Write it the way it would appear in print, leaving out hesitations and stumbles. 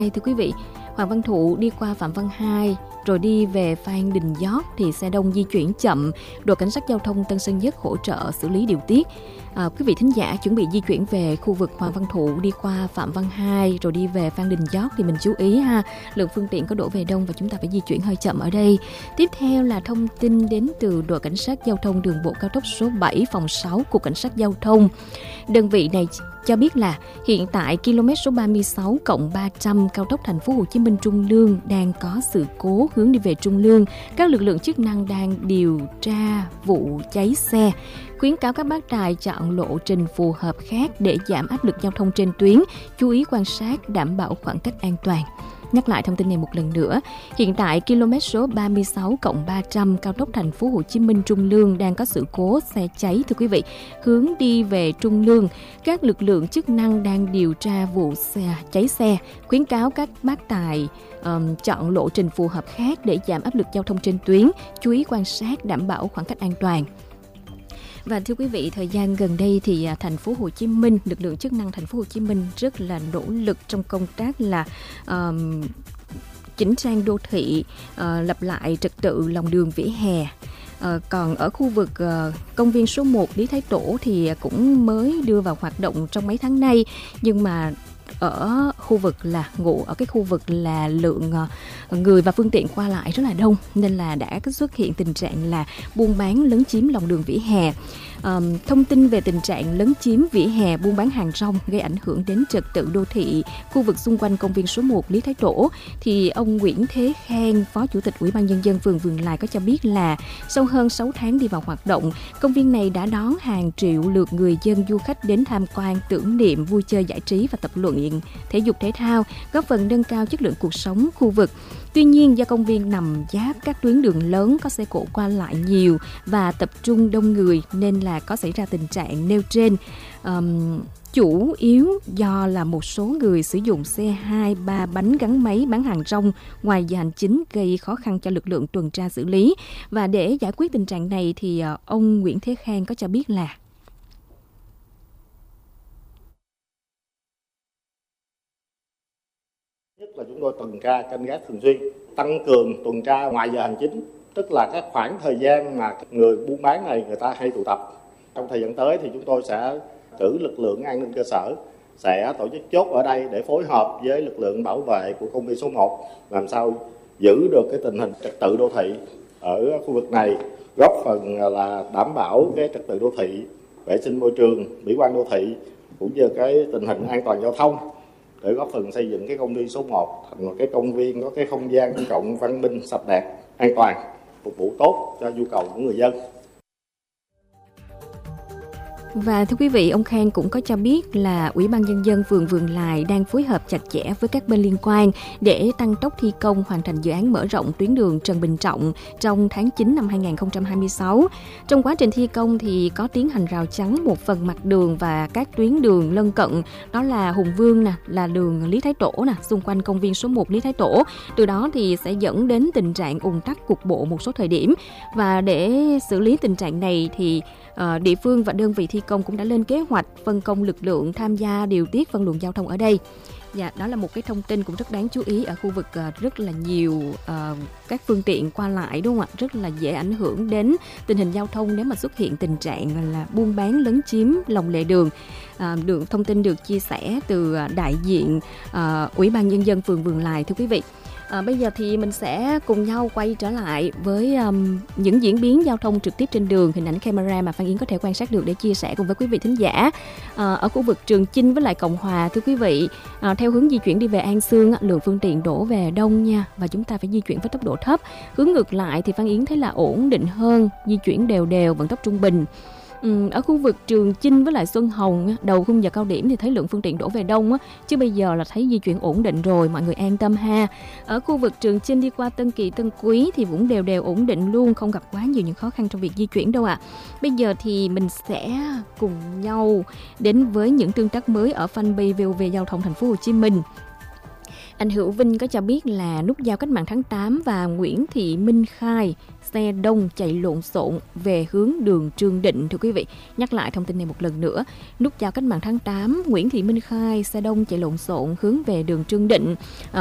Thưa quý vị, Hoàng Văn Thụ đi qua Phạm Văn Hai rồi đi về Phan Đình Giót thì xe đông di chuyển chậm, đội cảnh sát giao thông Tân Sơn Nhất hỗ trợ xử lý điều tiết. Quý vị thính giả chuẩn bị di chuyển về khu vực Hoàng Văn Thụ đi qua Phạm Văn Hai rồi đi về Phan Đình Giót thì mình chú ý ha, lượng phương tiện có đổ về đông và chúng ta phải di chuyển hơi chậm ở đây. Tiếp theo là thông tin đến từ đội cảnh sát giao thông đường bộ cao tốc số 7 phòng 6 của cảnh sát giao thông. Đơn vị này cho biết là hiện tại km số 36 cộng 300 cao tốc thành phố Hồ Chí Minh Trung Lương đang có sự cố hướng đi về Trung Lương. Các lực lượng chức năng đang điều tra vụ cháy xe, khuyến cáo các bác tài chọn lộ trình phù hợp khác để giảm áp lực giao thông trên tuyến, chú ý quan sát đảm bảo khoảng cách an toàn. Nhắc lại thông tin này một lần nữa, hiện tại km số 36 cộng 300 cao tốc thành phố Hồ Chí Minh Trung Lương đang có sự cố xe cháy thưa quý vị, hướng đi về Trung Lương. Các lực lượng chức năng đang điều tra vụ cháy xe, khuyến cáo các bác tài chọn lộ trình phù hợp khác để giảm áp lực giao thông trên tuyến, chú ý quan sát đảm bảo khoảng cách an toàn. Và thưa quý vị, thời gian gần đây thì thành phố Hồ Chí Minh, lực lượng chức năng thành phố Hồ Chí Minh rất là nỗ lực trong công tác là chỉnh trang đô thị, lập lại trật tự lòng đường vỉa hè. Còn ở khu vực công viên số 1 Lý Thái Tổ thì cũng mới đưa vào hoạt động trong mấy tháng nay, nhưng mà ở khu vực là lượng người và phương tiện qua lại rất là đông, nên là đã xuất hiện tình trạng là buôn bán lấn chiếm lòng đường vỉa hè. Thông tin về tình trạng lấn chiếm vỉa hè, buôn bán hàng rong gây ảnh hưởng đến trật tự đô thị khu vực xung quanh công viên số 1 Lý Thái Tổ thì ông Nguyễn Thế Khang, Phó Chủ tịch Ủy ban Nhân dân phường Vườn Lài có cho biết là sau hơn 6 tháng đi vào hoạt động, công viên này đã đón hàng triệu lượt người dân du khách đến tham quan, tưởng niệm, vui chơi giải trí và tập luyện thể dục thể thao, góp phần nâng cao chất lượng cuộc sống khu vực. Tuy nhiên, do công viên nằm giáp các tuyến đường lớn có xe cộ qua lại nhiều và tập trung đông người nên là có xảy ra tình trạng nêu trên. Chủ yếu do là một số người sử dụng xe 2-3 bánh gắn máy bán hàng rong ngoài giờ hành chính gây khó khăn cho lực lượng tuần tra xử lý. Và để giải quyết tình trạng này thì ông Nguyễn Thế Khang có cho biết là là chúng tôi tuần tra canh gác thường xuyên, tăng cường tuần tra ngoài giờ hành chính, tức là các khoảng thời gian mà người buôn bán này người ta hay tụ tập. Trong thời gian tới thì chúng tôi sẽ cử lực lượng an ninh cơ sở sẽ tổ chức chốt ở đây để phối hợp với lực lượng bảo vệ của công viên số 1 làm sao giữ được cái tình hình trật tự đô thị ở khu vực này, góp phần là đảm bảo cái trật tự đô thị, vệ sinh môi trường, mỹ quan đô thị cũng như cái tình hình an toàn giao thông, để góp phần xây dựng cái công viên số 1 thành một cái công viên có cái không gian công cộng văn minh, sạch đẹp, an toàn, phục vụ tốt cho nhu cầu của người dân. Và thưa quý vị, ông Khang cũng có cho biết là Ủy ban Nhân dân phường Vườn Lài đang phối hợp chặt chẽ với các bên liên quan để tăng tốc thi công hoàn thành dự án mở rộng tuyến đường Trần Bình Trọng trong tháng 9 năm 2026. Trong quá trình thi công thì có tiến hành rào chắn một phần mặt đường và các tuyến đường lân cận, đó là Hùng Vương nè, là đường Lý Thái Tổ nè, xung quanh công viên số 1 Lý Thái Tổ. Từ đó thì sẽ dẫn đến tình trạng ùn tắc cục bộ một số thời điểm. Và để xử lý tình trạng này thì địa phương và đơn vị thi công cũng đã lên kế hoạch phân công lực lượng tham gia điều tiết phân luồng giao thông ở đây. Dạ, đó là một cái thông tin cũng rất đáng chú ý ở khu vực rất là nhiều các phương tiện qua lại, đúng không ạ? Rất là dễ ảnh hưởng đến tình hình giao thông nếu mà xuất hiện tình trạng là buôn bán lấn chiếm lòng lề đường. Thông tin được chia sẻ từ đại diện Ủy ban Nhân dân phường Vườn Lài thưa quý vị. Bây giờ thì mình sẽ cùng nhau quay trở lại với những diễn biến giao thông trực tiếp trên đường, hình ảnh camera mà Phan Yến có thể quan sát được để chia sẻ cùng với quý vị thính giả. Ở khu vực Trường Chinh với lại Cộng Hòa thưa quý vị, theo hướng di chuyển đi về An Xương, lượng phương tiện đổ về đông nha, và chúng ta phải di chuyển với tốc độ thấp. Hướng ngược lại thì Phan Yến thấy là ổn định hơn, di chuyển đều đều, vận tốc trung bình. Ở khu vực Trường Chinh với lại Xuân Hồng, đầu khung giờ cao điểm thì thấy lượng phương tiện đổ về đông, chứ bây giờ là thấy di chuyển ổn định rồi, mọi người an tâm ha. Ở khu vực Trường Chinh đi qua Tân Kỳ, Tân Quý thì cũng đều đều ổn định luôn, không gặp quá nhiều những khó khăn trong việc di chuyển đâu ạ. Bây giờ thì mình sẽ cùng nhau đến với những tương tác mới ở fanpage VOV Giao thông Thành phố Hồ Chí Minh. Anh Hữu Vinh có cho biết là nút giao Cách mạng tháng 8 và Nguyễn Thị Minh Khai xe đông chạy lộn xộn về hướng đường Trương Định. Thưa quý vị, nhắc lại thông tin này một lần nữa. Nút giao Cách mạng tháng 8, Nguyễn Thị Minh Khai xe đông chạy lộn xộn hướng về đường Trương Định.